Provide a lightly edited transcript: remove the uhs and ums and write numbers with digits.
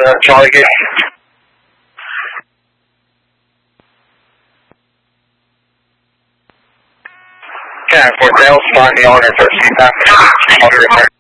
Charlie Gate. Okay, for Dale, find the owner for CPAP.